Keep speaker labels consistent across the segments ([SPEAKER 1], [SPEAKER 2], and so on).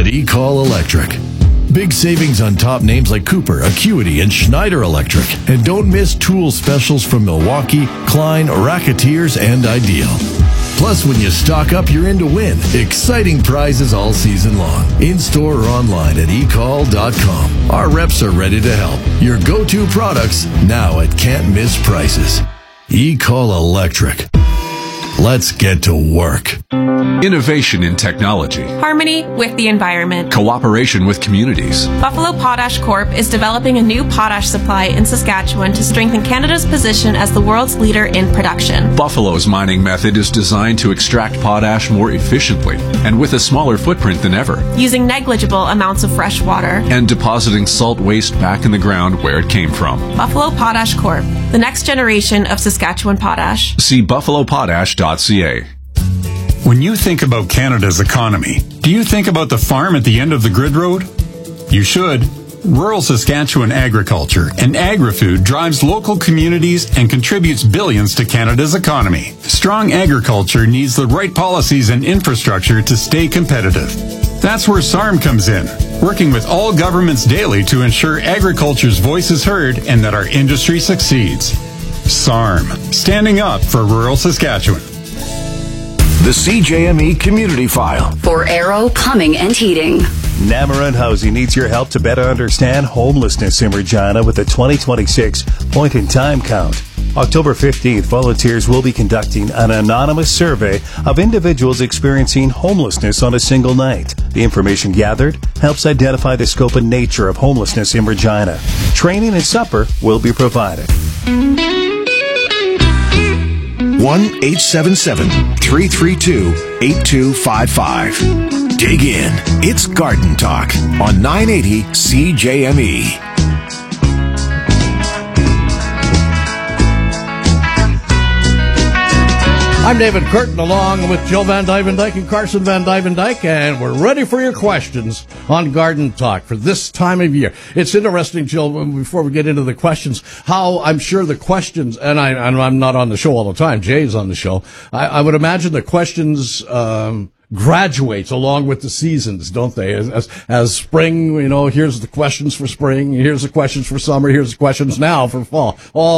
[SPEAKER 1] at eCall Electric. Big savings on top names like Cooper, Acuity, and Schneider Electric. And don't miss tool specials from Milwaukee, Klein, Racketeers, and Ideal. Plus, when you stock up, you're in to win. Exciting prizes all season long. In-store or online at ecall.com. Our reps are ready to help. Your go-to products now at can't-miss prices. eCall Electric. Let's get to work.
[SPEAKER 2] Innovation in technology.
[SPEAKER 3] Harmony with the environment.
[SPEAKER 2] Cooperation with communities.
[SPEAKER 3] Buffalo Potash Corp. is developing a new potash supply in Saskatchewan to strengthen Canada's position as the world's leader in production.
[SPEAKER 2] Buffalo's mining method is designed to extract potash more efficiently and with a smaller footprint than ever,
[SPEAKER 3] using negligible amounts of fresh water
[SPEAKER 2] and depositing salt waste back in the ground where it came from.
[SPEAKER 3] Buffalo Potash Corp., the next generation of Saskatchewan potash.
[SPEAKER 2] See buffalopotash.ca.
[SPEAKER 4] When you think about Canada's economy, do you think about the farm at the end of the grid road? You should. Rural Saskatchewan agriculture and agri-food drives local communities and contributes billions to Canada's economy. Strong agriculture needs the right policies and infrastructure to stay competitive. That's where SARM comes in, working with all governments daily to ensure agriculture's voice is heard and that our industry succeeds. SARM, standing up for rural Saskatchewan.
[SPEAKER 1] The CJME Community File.
[SPEAKER 5] For Arrow Plumbing and Heating.
[SPEAKER 6] Namaran Housing needs your help to better understand homelessness in Regina with the 2026 Point in Time Count. October 15th, volunteers will be conducting an anonymous survey of individuals experiencing homelessness on a single night. The information gathered helps identify the scope and nature of homelessness in Regina. Training and supper will be provided.
[SPEAKER 1] 1-877-332-8255. Dig in. It's Garden Talk on 980 CJME.
[SPEAKER 7] I'm David Curtin, along with Jill Van Dyvendyke and Carson Van Dyvendyke, and we're ready for your questions on Garden Talk for this time of year. It's interesting, Jill, before we get into the questions, how I'm sure the questions, and I'm not on the show all the time, Jay's on the show, I would imagine the questions graduates along with the seasons, don't they? As spring, here's the questions for spring, here's the questions for summer, here's the questions now for fall.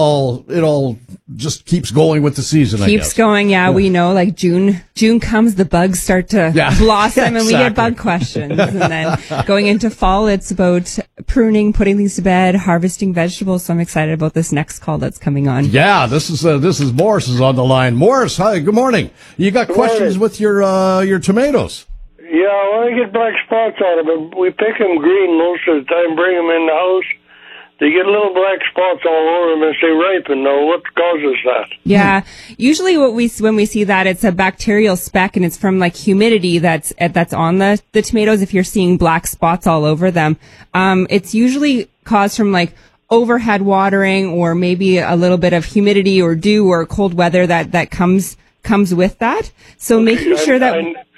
[SPEAKER 7] It all just keeps going with the season, I guess.
[SPEAKER 8] Keeps going, yeah. We know, like June comes, the bugs start to blossom, and we get bug questions. And then going into fall, it's about pruning, putting these to bed, harvesting vegetables. So I'm excited about this next call that's coming on. Yeah,
[SPEAKER 7] this is Morris is on the line. Morris, hi, good morning. You got questions with your tomatoes?
[SPEAKER 9] Yeah, I get black spots on them, but we pick them green most of the time, bring them in the house. They get little black spots all over them as they ripen. Now, what causes that?
[SPEAKER 8] Yeah, usually when we see that, it's a bacterial speck, and it's from like humidity that's on the tomatoes. If you're seeing black spots all over them, it's usually caused from like overhead watering, or maybe a little bit of humidity or dew or cold weather that comes with that. So making sure that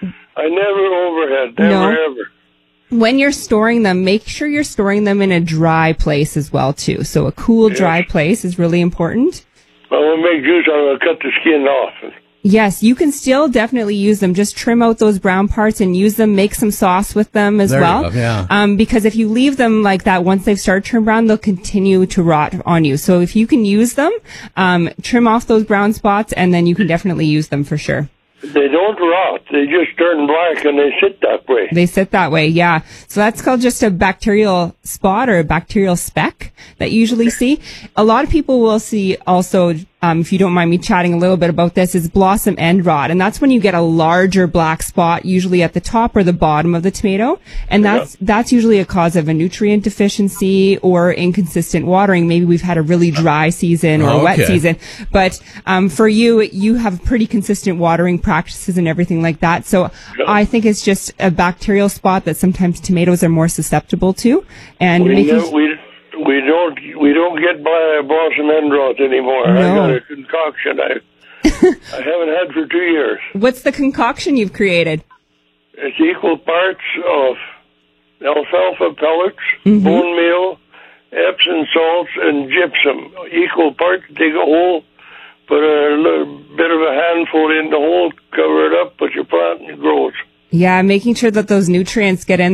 [SPEAKER 9] I never overhead, never ever.
[SPEAKER 8] When you're storing them, make sure you're storing them in a dry place as well, too. So a cool, dry place is really important.
[SPEAKER 9] Well, when we make juice, I'm going to cut the skin off.
[SPEAKER 8] Yes, you can still definitely use them. Just trim out those brown parts and use them. Make some sauce with them as well.
[SPEAKER 7] You go, yeah.
[SPEAKER 8] Because if you leave them like that, once they've started to turn brown, they'll continue to rot on you. So if you can use them, trim off those brown spots, and then you can definitely use them for sure.
[SPEAKER 9] They don't rot. They just turn black, and they sit that way.
[SPEAKER 8] They sit that way, yeah. So that's called just a bacterial spot or a bacterial speck that you usually see. A lot of people will see also, if you don't mind me chatting a little bit about this, is blossom end rot. And that's when you get a larger black spot, usually at the top or the bottom of the tomato. And that's usually a cause of a nutrient deficiency or inconsistent watering. Maybe we've had a really dry season or a wet season. But for you have pretty consistent watering practices and everything like that. So I think it's just a bacterial spot that sometimes tomatoes are more susceptible to. And
[SPEAKER 9] we don't get by blossom end rot anymore.
[SPEAKER 8] No.
[SPEAKER 9] I got a concoction I haven't had for 2 years.
[SPEAKER 8] What's the concoction you've created?
[SPEAKER 9] It's equal parts of alfalfa pellets, bone meal, Epsom salts, and gypsum. Equal parts. Dig a hole, put a little bit of a handful in the hole, cover it up, put your plant, and it grows.
[SPEAKER 8] Yeah, making sure that those nutrients get in